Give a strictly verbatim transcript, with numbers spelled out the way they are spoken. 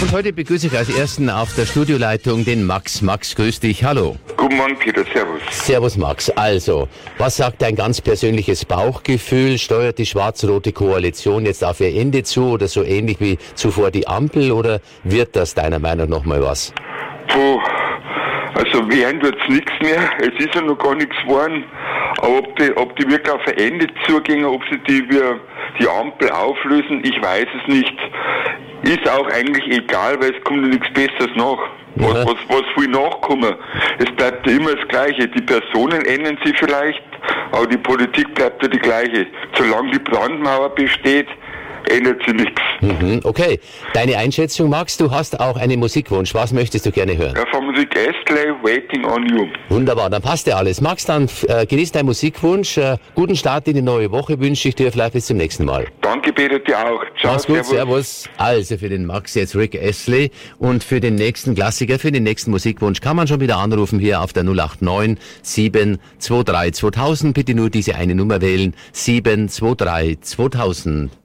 Und heute begrüße ich als Ersten auf der Studioleitung den Max. Max, grüß dich, hallo. Guten Morgen, Peter, servus. Servus, Max. Also, was sagt dein ganz persönliches Bauchgefühl? Steuert die schwarz-rote Koalition jetzt auf ihr Ende zu oder so ähnlich wie zuvor die Ampel, oder wird das deiner Meinung nach mal was? Puh, also werden tut's nichts mehr. Es ist ja noch gar nichts geworden. Aber ob die, ob die wirklich auf ein Ende zugehen, ob sie die, wir, die Ampel auflösen, ich weiß es nicht. Ist auch eigentlich egal, weil es kommt ja nichts Besseres nach. Was, Ja. was, was will nachkommen? Es bleibt ja immer das Gleiche. Die Personen ändern sich vielleicht, aber die Politik bleibt ja die gleiche. Solange die Brandmauer besteht, ändert sich nichts. Mhm, okay. Deine Einschätzung, Max, du hast auch einen Musikwunsch. Was möchtest du gerne hören? Ja, von Musik Astley, Waiting on You. Wunderbar, dann passt ja alles. Max, dann äh, genieß deinen Musikwunsch. Äh, guten Start in die neue Woche wünsche ich dir. Vielleicht bis zum nächsten Mal. Danke, Peter, dir auch. Ciao, Mach's gut, servus. Also für den Max jetzt Rick Astley und für den nächsten Klassiker, für den nächsten Musikwunsch kann man schon wieder anrufen hier auf der null acht neun sieben zwei drei zweitausend. Bitte nur diese eine Nummer wählen, sieben zwei drei zweitausend.